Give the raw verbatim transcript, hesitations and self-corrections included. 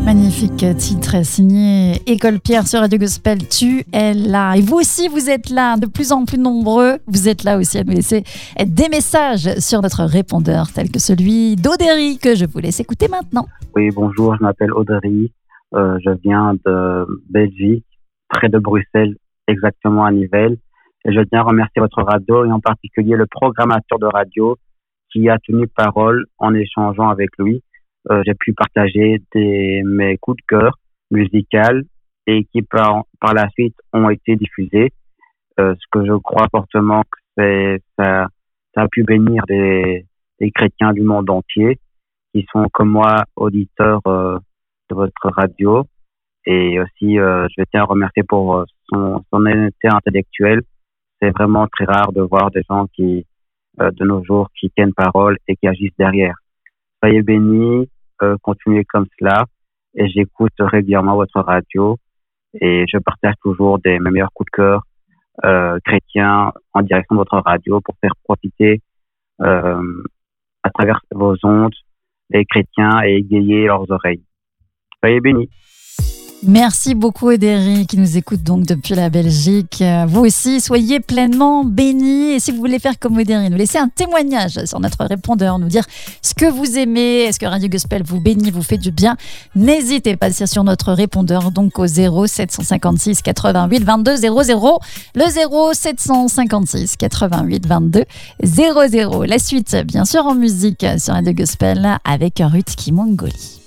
Magnifique titre signé École Pierre sur Radio Gospel, tu es là. Et vous aussi, vous êtes là, de plus en plus nombreux. Vous êtes là aussi à nous laisser des messages sur notre répondeur, tel que celui d'Audéry, que je vous laisse écouter maintenant. Oui, bonjour, je m'appelle Audéry. Euh, je viens de Belgique, près de Bruxelles, exactement à Nivelles. Et je tiens à remercier votre radio et en particulier le programmateur de radio qui a tenu parole en échangeant avec lui. Euh, j'ai pu partager des, mes coups de cœur musicaux et qui par, par la suite ont été diffusés. Euh, ce que je crois fortement que c'est, ça, ça a pu bénir des, des chrétiens du monde entier qui sont comme moi auditeurs euh, de votre radio. Et aussi, euh, je tiens à remercier pour son, son honnêteté intellectuelle. C'est vraiment très rare de voir des gens qui, euh, de nos jours, qui tiennent parole et qui agissent derrière. Soyez bénis, euh, continuez comme cela. Et j'écoute régulièrement votre radio et je partage toujours des mes meilleurs coups de cœur euh, chrétiens en direction de votre radio pour faire profiter euh, à travers vos ondes les chrétiens et égayer leurs oreilles. Soyez bénis. Merci beaucoup Audéry qui nous écoute donc depuis la Belgique. Vous aussi, soyez pleinement bénis. Et si vous voulez faire comme Audéry, nous laisser un témoignage sur notre répondeur, nous dire ce que vous aimez, est-ce que Radio Gospel vous bénit, vous fait du bien, n'hésitez pas, c'est sur notre répondeur donc au zéro sept cent cinquante-six quatre-vingt-huit vingt-deux zéro zéro, le zéro sept cent cinquante-six quatre-vingt-huit vingt-deux zéro zéro. La suite, bien sûr, en musique sur Radio Gospel avec Ruth Kimongoli.